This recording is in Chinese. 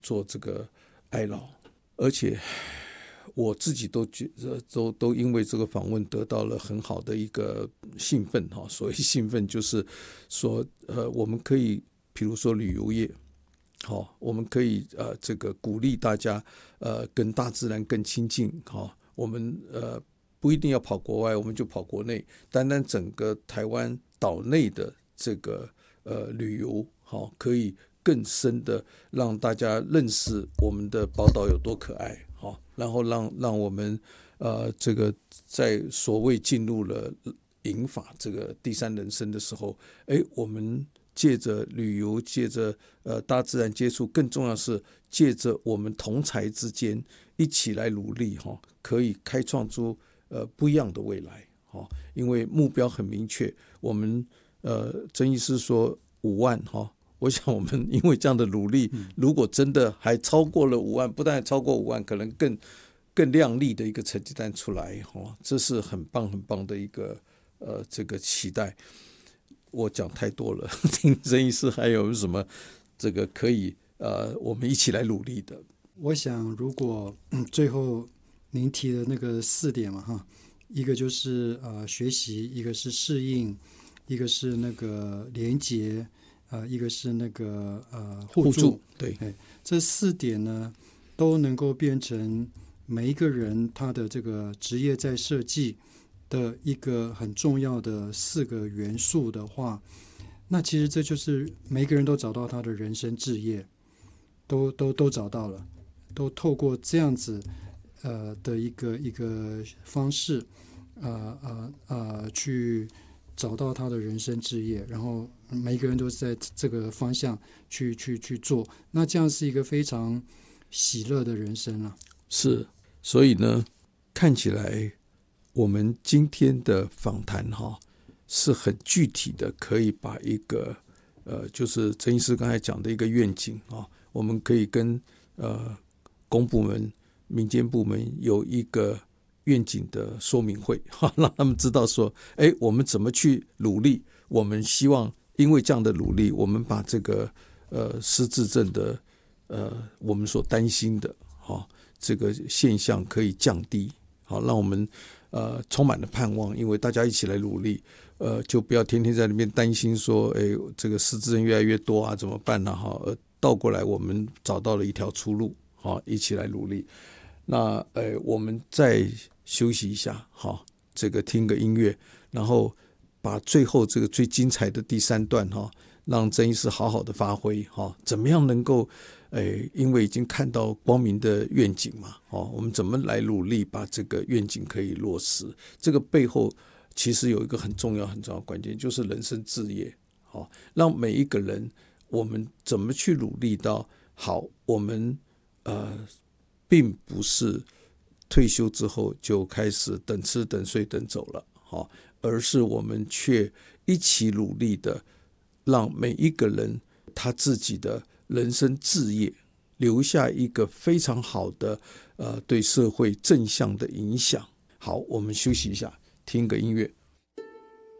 做这个哀悼，而且我自己都觉得都因为这个访问得到了很好的一个兴奋哈。所谓兴奋就是说我们可以比如说旅游业，好，我们可以这个鼓励大家跟大自然更亲近，好，我们不一定要跑国外，我们就跑国内，单单整个台湾岛内的这个旅游，好，可以更深的让大家认识我们的宝岛有多可爱，好，然后让我们这个在所谓进入了银发这个第三人生的时候，我们借着旅游，借着大自然接触，更重要是借着我们同侪之间一起来努力，可以开创出不一样的未来，因为目标很明确。我们曾医师说5万，我想我们因为这样的努力，如果真的还超过了5万，不但超过5万，可能更亮丽的一个成绩单出来，这是很棒很棒的一个这个期待。我讲太多了，听曾医师还有什么这个可以我们一起来努力的？ 我想如果最后您提的那个4点嘛哈，一个就是学习，一个是适应，一个是那个连结，一个是那个互助， 对， 这4点呢都能够变成每一个人他的这个职业在设计的一个很重要的4个元素的话，那其实这就是每个人都找到他的人生志业，都找到了，都透过这样子的一个方式去找到他的人生志业，然后每个人都在这个方向去做，那这样是一个非常喜乐的人生啊。 是，所以呢，看起来我们今天的访谈是很具体的，可以把一个就是曾医师刚才讲的一个愿景我们可以跟公部门、民间部门有一个愿景的说明会，让他们知道说，我们怎么去努力。我们希望因为这样的努力，我们把这个失智症的我们所担心的这个现象可以降低，好，让我们充满了盼望，因为大家一起来努力，就不要天天在那边担心说，这个失智人越来越多啊，怎么办呢？倒过来，我们找到了一条出路，一起来努力。那我们再休息一下，这个听个音乐，然后把最后这个最精彩的第3段让曾医师好好的发挥，怎么样能够因为已经看到光明的愿景嘛，我们怎么来努力把这个愿景可以落实。这个背后其实有一个很重要的关键，就是人生志业，让每一个人我们怎么去努力到好，我们并不是退休之后就开始等吃等睡等走了，而是我们却一起努力的让每一个人他自己的人生志业留下一个非常好的对社会正向的影响。好，我们休息一下，听个音乐。